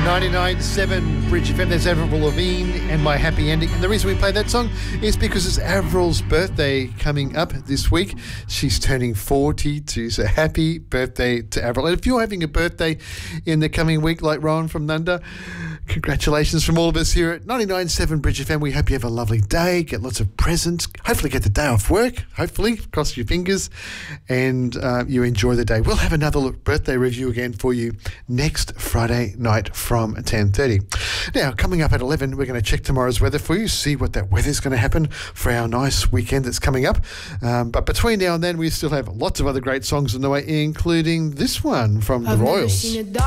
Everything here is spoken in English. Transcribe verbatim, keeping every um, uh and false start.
ninety-nine point seven Bridge F M. There's Avril Lavigne and My Happy Ending. And the reason we play that song is because it's Avril's birthday coming up this week. She's turning forty-two, so happy birthday to Avril. And if you're having a birthday in the coming week like Rowan from Nunda, congratulations from all of us here at ninety-nine point seven Bridge F M. We hope you have a lovely day, get lots of presents, hopefully get the day off work, hopefully, cross your fingers, and uh, you enjoy the day. We'll have another look, birthday review again for you next Friday night from ten thirty. Now, coming up at eleven, we're going to check tomorrow's weather for you, see what that weather's going to happen for our nice weekend that's coming up. Um, but between now and then, we still have lots of other great songs on the way, including this one from the Royals.